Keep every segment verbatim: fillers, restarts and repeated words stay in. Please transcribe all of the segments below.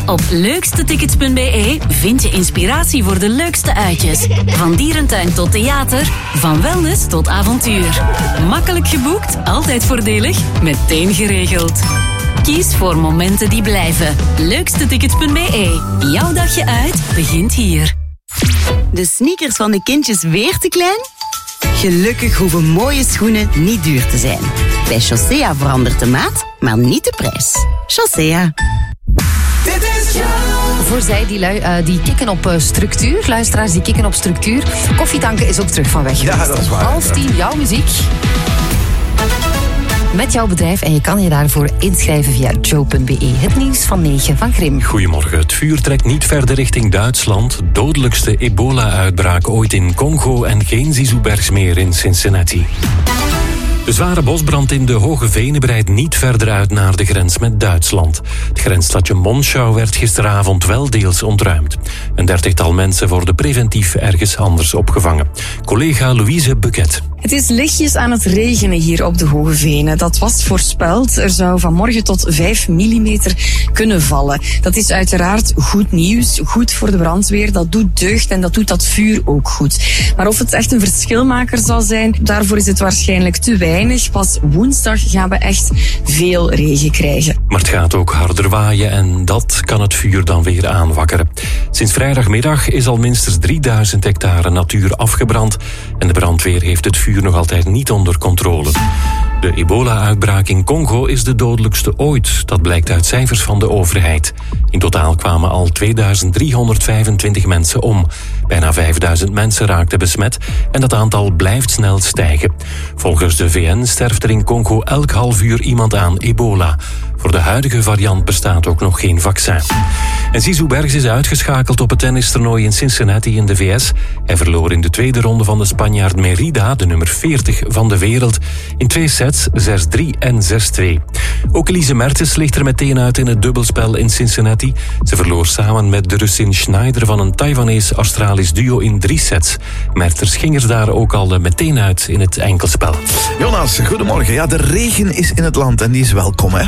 Op leukstetickets punt b e vind je inspiratie voor de leukste uitjes. Van dierentuin tot theater, van wellness tot avontuur. Makkelijk geboekt, altijd voordelig, meteen geregeld. Kies voor momenten die blijven. leukstetickets punt b e. Jouw dagje uit begint hier. De sneakers van de kindjes weer te klein? Gelukkig hoeven mooie schoenen niet duur te zijn. Bij Chaussea verandert de maat, maar niet de prijs. Chaussea. Dit is jou. Voor zij die, lui, uh, die kikken op uh, structuur, luisteraars die kikken op structuur. Koffietanken is ook terug van weg geweest. Ja, dat is waar. Half tien, jouw muziek. Met jouw bedrijf en je kan je daarvoor inschrijven via joe punt b e. Het nieuws van negen van Grim. Goedemorgen. Het vuur trekt niet verder richting Duitsland. Dodelijkste ebola-uitbraak ooit in Congo en geen Zizoubergs meer in Cincinnati. De zware bosbrand in de Hoge Venen breidt niet verder uit naar de grens met Duitsland. Het grensstadje Monschau werd gisteravond wel deels ontruimd. Een dertigtal mensen worden preventief ergens anders opgevangen. Collega Louise Buket. Het is lichtjes aan het regenen hier op de Hoge Venen. Dat was voorspeld. Er zou vanmorgen tot vijf millimeter kunnen vallen. Dat is uiteraard goed nieuws. Goed voor de brandweer. Dat doet deugd en dat doet dat vuur ook goed. Maar of het echt een verschilmaker zal zijn, daarvoor is het waarschijnlijk te weinig. Pas woensdag gaan we echt veel regen krijgen. Maar het gaat ook harder waaien en dat kan het vuur dan weer aanwakkeren. Sinds vrijdagmiddag is al minstens drieduizend hectare natuur afgebrand en de brandweer heeft het vuur nog altijd niet onder controle. De ebola-uitbraak in Congo is de dodelijkste ooit. Dat blijkt uit cijfers van de overheid. In totaal kwamen al tweeduizend driehonderdvijfentwintig mensen om. Bijna vijfduizend mensen raakten besmet en dat aantal blijft snel stijgen. Volgens de V N sterft er in Congo elk half uur iemand aan ebola. Voor de huidige variant bestaat ook nog geen vaccin. En Zizoubergs is uitgeschakeld op het tennistoernooi in Cincinnati in de V S. Hij verloor in de tweede ronde van de Spanjaard Merida, de nummer veertig van de wereld, in twee sets, zes drie en zes twee. Ook Elise Mertens ligt er meteen uit in het dubbelspel in Cincinnati. Ze verloor samen met de Russin Schneider van een Taiwanese-Australisch duo in drie sets. Mertens ging er daar ook al meteen uit in het enkelspel. Jonas, goedemorgen. Ja, de regen is in het land en die is welkom, hè?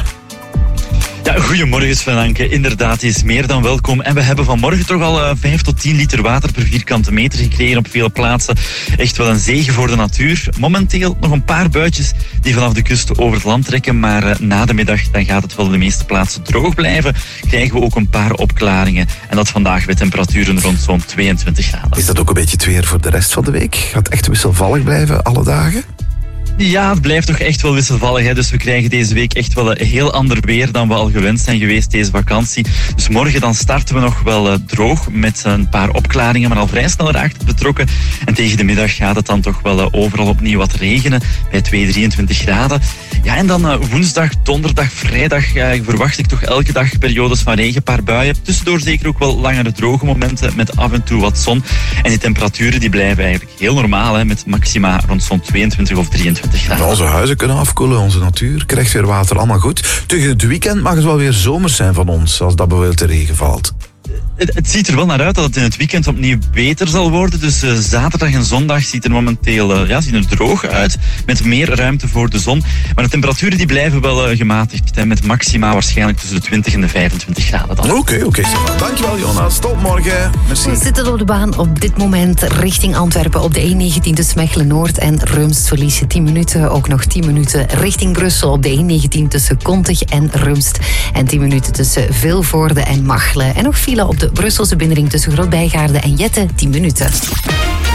Ja, goedemorgen Sven Anke. Inderdaad, die is meer dan welkom. En we hebben vanmorgen toch al uh, vijf tot tien liter water per vierkante meter gekregen op vele plaatsen. Echt wel een zegen voor de natuur. Momenteel nog een paar buitjes die vanaf de kust over het land trekken. Maar uh, na de middag dan gaat het wel de meeste plaatsen droog blijven. Krijgen we ook een paar opklaringen. En dat vandaag met temperaturen rond zo'n tweeëntwintig graden. Is dat ook een beetje het weer voor de rest van de week? Gaat het echt wisselvallig blijven alle dagen? Ja, het blijft toch echt wel wisselvallig. Hè? Dus we krijgen deze week echt wel een heel ander weer dan we al gewend zijn geweest deze vakantie. Dus morgen dan starten we nog wel uh, droog met een paar opklaringen, maar al vrij snel erachter betrokken. En tegen de middag gaat het dan toch wel uh, overal opnieuw wat regenen bij twee, drieëntwintig graden. Ja, en dan uh, woensdag, donderdag, vrijdag uh, verwacht ik toch elke dag periodes van regen, een paar buien. Tussendoor zeker ook wel langere droge momenten met af en toe wat zon. En die temperaturen die blijven eigenlijk heel normaal, hè, met maxima rond zo'n tweeëntwintig of drieëntwintig. Onze huizen kunnen afkoelen, onze natuur krijgt weer water, allemaal goed. Tegen het weekend mag het wel weer zomers zijn van ons, als dat bijvoorbeeld de regen valt. Het, het ziet er wel naar uit dat het in het weekend opnieuw beter zal worden. Dus uh, zaterdag en zondag ziet er momenteel uh, ja, zien er droog uit. Met meer ruimte voor de zon. Maar de temperaturen die blijven wel uh, gematigd. Hè, met maxima waarschijnlijk tussen de twintig en de vijfentwintig graden. Oké, oké. Okay, dankjewel Jonas. Tot morgen. Merci. We zitten op de baan op dit moment richting Antwerpen. Op de E negentien tussen Mechelen-Noord en Rumst verlies je tien minuten. Ook nog tien minuten richting Brussel op de E negentien tussen Kontig en Rumst. En tien minuten tussen Vilvoorde en Machelen. En nog file op de Brusselse binnenring tussen Grootbijgaarden en Jette, tien minuten.